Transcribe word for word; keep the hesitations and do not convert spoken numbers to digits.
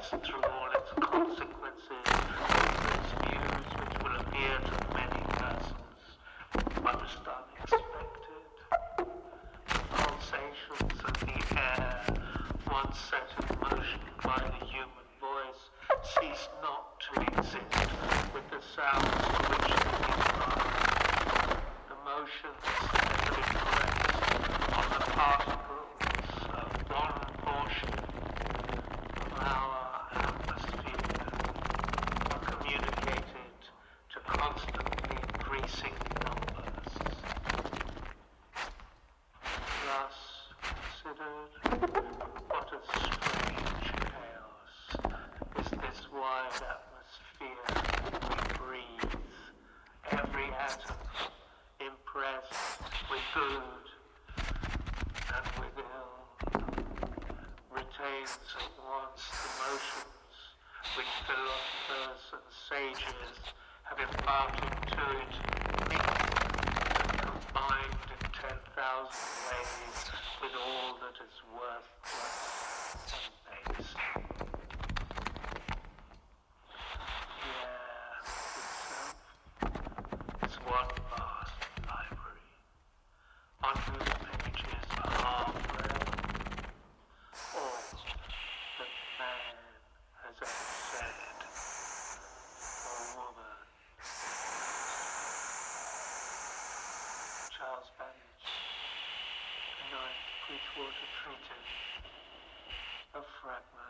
universe through all its consequences, its views which will appear to many persons most unexpected. The pulsations of the air, once set in motion by the human voice, cease not to exist with the sounds to which they give rise. The motions steadily press on the particles of one portion of our atmosphere are communicated to constantly increasing numbers. Thus considered, what a strange chaos is this wide atmosphere we breathe, every atom impressed with good and with ill, retains at once the motions which philosophers and sages have imparted to it, mixed and combined in ten thousand ways with all that is worthless and base. It's one vast library, on whose pages are read all that man has ever said, or woman. Charles Babbage, The Ninth Bridgewater Treatise, a fragment.